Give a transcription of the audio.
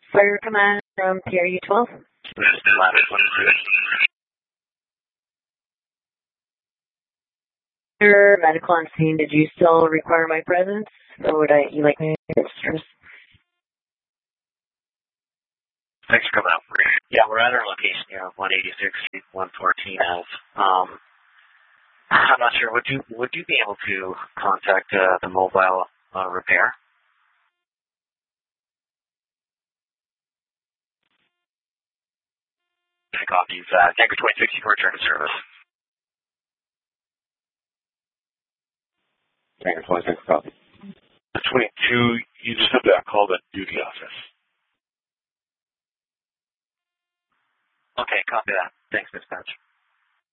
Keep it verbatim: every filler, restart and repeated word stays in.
Fire Command from P R U twelve. This is ladder twenty-two. Sir, medical on scene. Did you still require my presence, or would I? You like me? Thanks for coming out. Yeah, we're at our location here, one eighty-six, one fourteen F. Um, I'm not sure. Would you would you be able to contact uh, the mobile uh, repair? I copy that. Tanker twenty-six for return to service. Tanker twenty-six, copy. twenty-two, you just have to call the duty office. Okay, copy that. Thanks, dispatch.